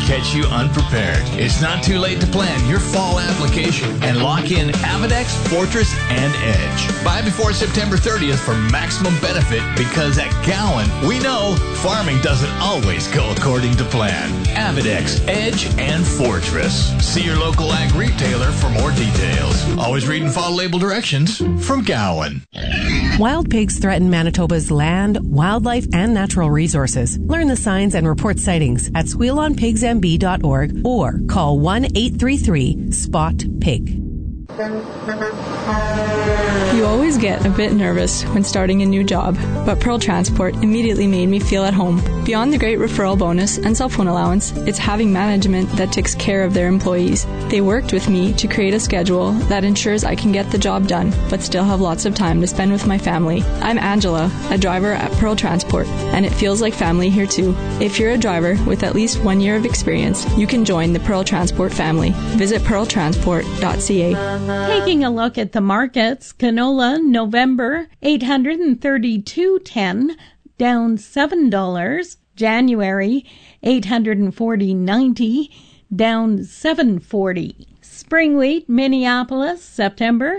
catch you unprepared. It's not too late to plan your fall application and lock in Avidex, Fortress, and Edge. Buy before September 30th for maximum benefit, because at Gowan, we know farming doesn't always go according to plan. Avidex, Edge, and Fortress. See your local ag retailer for more details. Always read and follow label directions from Gowan. Wild pigs threaten Manitoba's land, wildlife, and natural resources. Learn the signs and report sightings at squealonpigsmb.org or call 1-833-SPOT-PIG. You always get a bit nervous when starting a new job, but Pearl Transport immediately made me feel at home. Beyond the great referral bonus and cell phone allowance, it's having management that takes care of their employees. They worked with me to create a schedule that ensures I can get the job done, but still have lots of time to spend with my family. I'm Angela, a driver at Pearl Transport, and it feels like family here too. If you're a driver with at least 1 year of experience, you can join the Pearl Transport family. Visit pearltransport.ca. Taking a look at the markets, canola November 832.10, down $7. January 840.90, down $7.40. Spring wheat Minneapolis September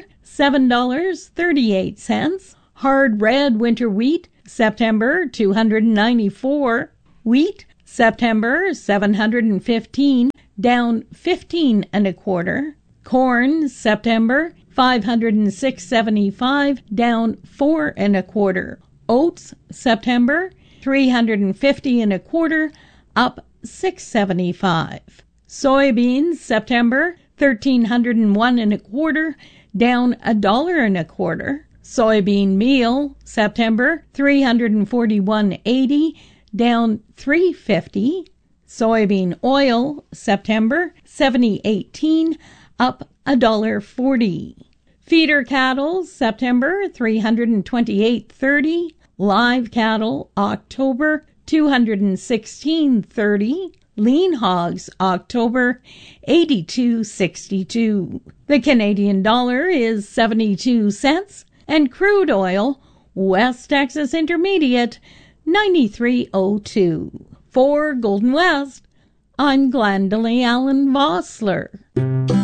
$7.38. Hard red winter wheat September $294. Wheat September $715, down 15 1/4. Corn September $506.75, down 4 1/4. Oats September $350 1/4, up $6.75. Soybeans September $1,301 1/4, down $1 1/4. Soybean meal September $341.80, down $3.50. Soybean oil September $70.18, up $1.40. Feeder cattle September $328.30. Live cattle October $216.30. Lean hogs October $82.62. The Canadian dollar is 72 cents, and crude oil West Texas Intermediate 93.02. For Golden West, I'm Glendalee Allen Vossler.